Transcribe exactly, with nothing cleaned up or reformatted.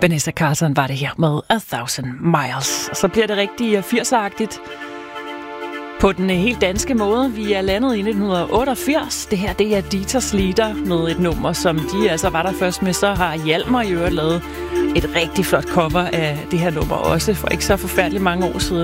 Vanessa Carlton var det her med A Thousand Miles. Og så bliver det rigtig firserne-agtigt på den helt danske måde. Vi er landet i nitten otteogfirs. Det her, det er Dieters Lieder med et nummer, som de altså var der først med. Så har Hjalmar i øvrigt lavet et rigtig flot cover af det her nummer også, for ikke så forfærdeligt mange år siden.